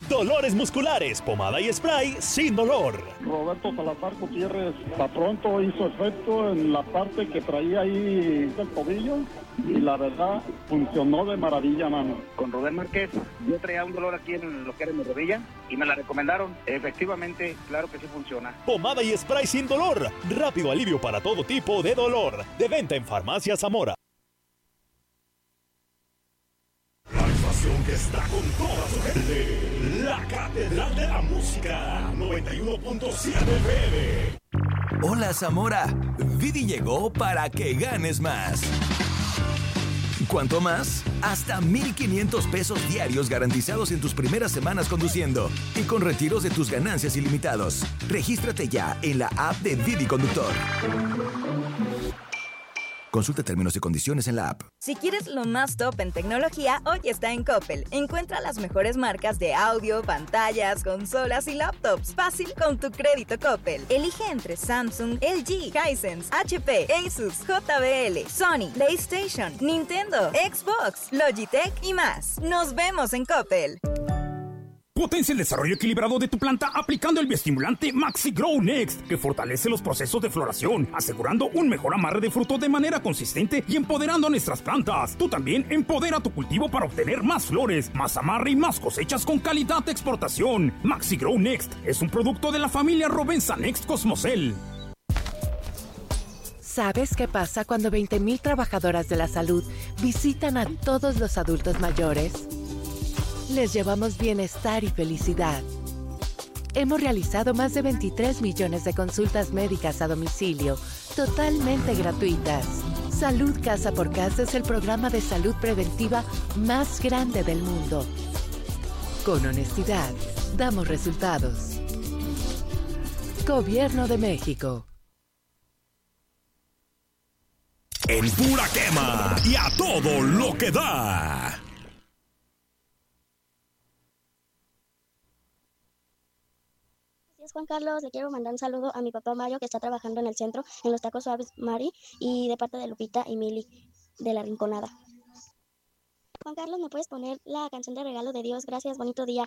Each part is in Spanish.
Dolores musculares, pomada y spray sin dolor. Roberto Salazar Gutiérrez, para pronto hizo efecto en la parte que traía ahí del tobillo y la verdad funcionó de maravilla, mano. Con Rubén Márquez, yo traía un dolor aquí en lo que era mi rodilla y me la recomendaron. Efectivamente, claro que sí funciona. Pomada y spray sin dolor, rápido alivio para todo tipo de dolor. De venta en Farmacia Zamora. Que está con toda su gente, la Catedral de la Música, 91.7 FM. Hola Zamora, Didi llegó para que ganes más. ¿Cuánto más? Hasta 1,500 pesos diarios garantizados en tus primeras semanas conduciendo y con retiros de tus ganancias ilimitados. Regístrate ya en la app de Didi Conductor. Consulta términos y condiciones en la app. Si quieres lo más top en tecnología, hoy está en Coppel. Encuentra las mejores marcas de audio, pantallas, consolas y laptops. Fácil con tu crédito Coppel. Elige entre Samsung, LG, Hisense, HP, Asus, JBL, Sony, PlayStation, Nintendo, Xbox, Logitech y más. Nos vemos en Coppel. Potencia el desarrollo equilibrado de tu planta aplicando el bioestimulante Maxi Grow Next, que fortalece los procesos de floración, asegurando un mejor amarre de fruto de manera consistente y empoderando a nuestras plantas. Tú también empodera tu cultivo para obtener más flores, más amarre y más cosechas con calidad de exportación. Maxi Grow Next es un producto de la familia Rovensa Next Cosmocel. ¿Sabes qué pasa cuando 20,000 trabajadoras de la salud visitan a todos los adultos mayores? Les llevamos bienestar y felicidad. Hemos realizado más de 23 millones de consultas médicas a domicilio, totalmente gratuitas. Salud Casa por Casa es el programa de salud preventiva más grande del mundo. Con honestidad, damos resultados. Gobierno de México. En pura quema y a todo lo que da. Juan Carlos, le quiero mandar un saludo a mi papá Mario, que está trabajando en el centro, en los tacos suaves Mari, y de parte de Lupita y Mili, de La Rinconada. Juan Carlos, ¿me puedes poner la canción de Regalo de Dios? Gracias, bonito día.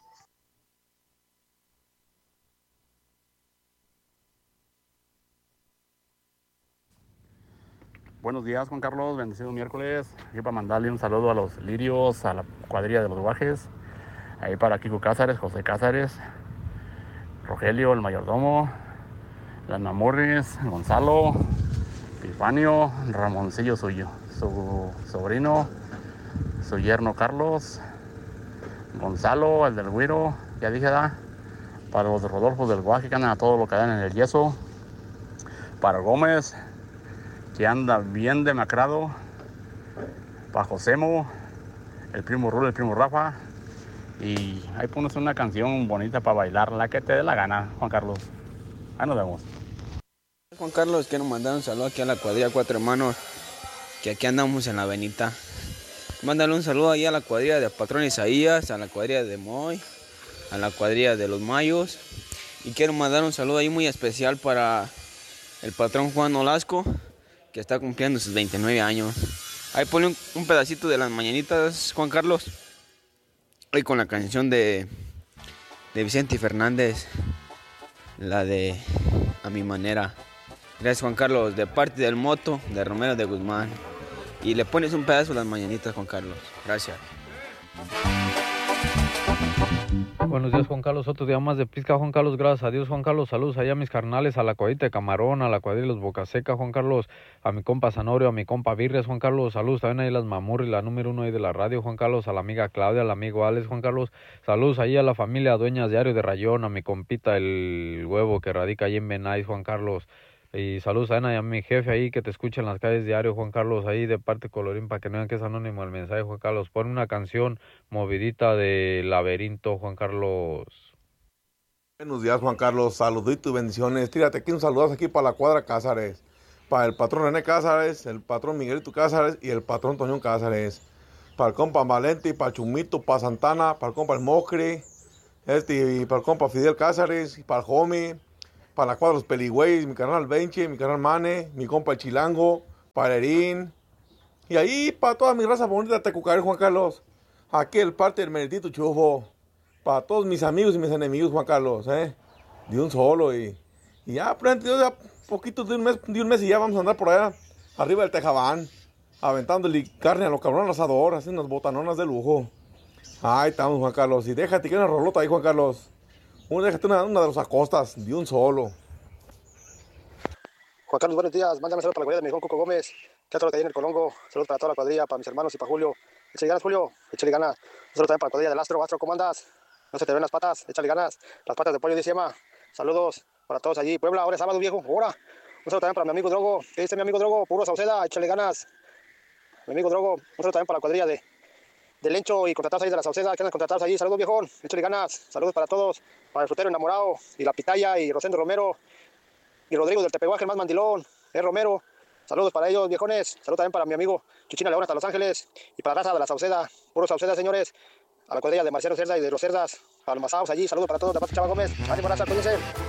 Buenos días, Juan Carlos, bendecido miércoles. Aquí para mandarle un saludo a los lirios, a la cuadrilla de los guajes, ahí para Kiko Cázares, José Cázares, Rogelio, el mayordomo, las Mamurris, Gonzalo, Epifanio, Ramoncillo suyo, su sobrino, su yerno Carlos, Gonzalo, el del Güiro, ya dije, para los de Rodolfo del Guaje, que andan a todo lo que dan en el yeso, para Gómez, que anda bien demacrado, para Josemo, el primo Rulo, el primo Rafa. Y ahí pones una canción bonita para bailar, la que te dé la gana, Juan Carlos. Ahí nos vemos. Juan Carlos, quiero mandar un saludo aquí a la cuadrilla Cuatro Hermanos, que aquí andamos en la Benita. Mándale un saludo ahí a la cuadrilla de Patrón Isaías, a la cuadrilla de Moy, a la cuadrilla de los Mayos. Y quiero mandar un saludo ahí muy especial para el patrón Juan Olasco, que está cumpliendo sus 29 años. Ahí pone un pedacito de las mañanitas, Juan Carlos. Hoy con la canción de Vicente Fernández, la de A Mi Manera. Gracias, Juan Carlos, de parte del Moto, de Romero de Guzmán. Y le pones un pedazo de las mañanitas, Juan Carlos. Gracias. Buenos días, Juan Carlos. Otro día más de pizca, Juan Carlos. Gracias a Dios, Juan Carlos. Saludos allá a mis carnales, a la cuadrita de Camarón, a la cuadrilla de los Bocaseca, Juan Carlos. A mi compa Zanorio, a mi compa Virres, Juan Carlos. Saludos también ahí a las Mamurri, la número 1 ahí de la radio, Juan Carlos. A la amiga Claudia, al amigo Alex, Juan Carlos. Saludos ahí a la familia Dueñas Diario de Rayón, a mi compita el Huevo que radica ahí en Benay, Juan Carlos. Y saludos a mi jefe ahí que te escucha en las calles diario, Juan Carlos, ahí de parte Colorín, para que no vean que es anónimo el mensaje, Juan Carlos. Pon una canción movidita de Laberinto, Juan Carlos. Buenos días, Juan Carlos, saluditos y bendiciones. Tírate aquí un saludazo aquí para la cuadra Cázares, para el patrón René Cázares, el patrón Miguelito Cázares y el patrón Toñón Cázares, para el compa Valente, para el Chumito, para Santana, para el compa El Mocre, y para el compa Fidel Cázares, y para el Jomi, para la cuadra Los Peligüeyes, mi carnal Benche, mi carnal Mane, mi compa El Chilango, para Erín, y ahí para toda mi raza bonita de Tecucar, Juan Carlos. Aquí el parte del Meritito Chufo, Para todos mis amigos y mis enemigos, Juan Carlos, de un solo. Y ya, ya poquito de un mes y ya vamos a andar por allá, arriba del Tejabán, aventándole carne a los cabrones asador, haciendo unas botanonas de lujo. Ahí estamos, Juan Carlos. Y déjate que una rolota ahí, Juan Carlos. Déjate una de los Acostas, de un solo. Juan Carlos, buenos días. Mándame saludos para la cuadrilla de mi hijo Coco Gómez, que a todo lo que hay en el Colongo. Saludos para toda la cuadrilla, para mis hermanos y para Julio. Échale ganas, Julio. Échale ganas. Un saludo también para la cuadrilla del Astro. Astro, ¿cómo andas? No se te ven las patas. Échale ganas. Las patas de pollo, dice Emma. Saludos para todos allí. Puebla, ahora es sábado, viejo. Ahora. Un saludo también para mi amigo Drogo. ¿Qué dice mi amigo Drogo? Puro Sauceda. Échale ganas. Mi amigo Drogo. Un saludo también para la cuadrilla de Lencho y contratados ahí de la Sauceda. Que andan contratados allí. Saludos, viejón. Échale ganas. Saludos para todos. Para el frutero enamorado. Y la pitaya. Y Rosendo Romero. Y Rodrigo del Tepehuaje, el más mandilón. Romero. Saludos para ellos, viejones. Saludos también para mi amigo Chuchina León hasta Los Ángeles. Y para la raza de la Sauceda. Puro Sauceda, señores. A la cuadrilla de Marcelo Cerda y de los Cerdas. A los Masaos allí. Saludos para todos de parte de Chava Gómez. Ánimo, raza, cuídense.